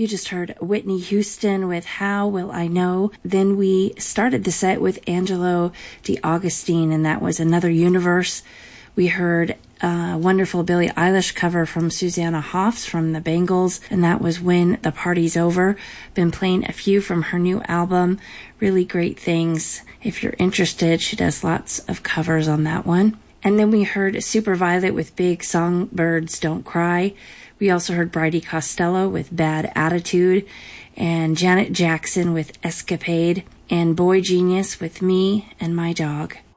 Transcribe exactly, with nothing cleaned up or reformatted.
You just heard Whitney Houston with How Will I Know. Then we started the set with Angelo DeAugustine, and that was Another Universe. We heard a wonderful Billie Eilish cover from Susanna Hoffs from the Bangles, and that was When the Party's Over. Been playing a few from her new album, Really Great Things. If you're interested, she does lots of covers on that one. And then we heard Superviolet with Big Songbirds Don't Cry. We also heard Bridie Costello with Bad Attitude, and Janet Jackson with Escapade, and Boy Genius with Me and My Dog.